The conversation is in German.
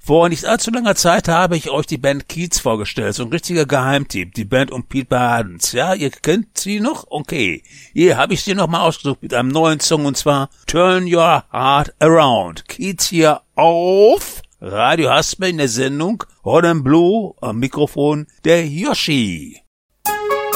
Vor nicht allzu langer Zeit habe ich euch die Band Keats vorgestellt, so ein richtiger Geheimtipp, die Band um Pete Badens. Ja, ihr kennt sie noch? Okay. Hier habe ich sie nochmal ausgesucht mit einem neuen Song, und zwar Turn Your Heart Around. Keats hier auf Radio Hasper in der Sendung Hot and Blue, am Mikrofon der Yoshi.